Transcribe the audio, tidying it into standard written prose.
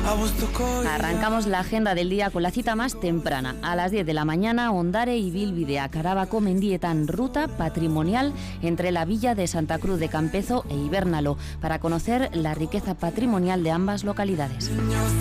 Arrancamos la agenda del día con la cita más temprana. A las 10 de la mañana, Ondare y Bilbide Carabako mendietan, ruta patrimonial entre la villa de Santa Cruz de Campezo e Ibernalo, para conocer la riqueza patrimonial de ambas localidades.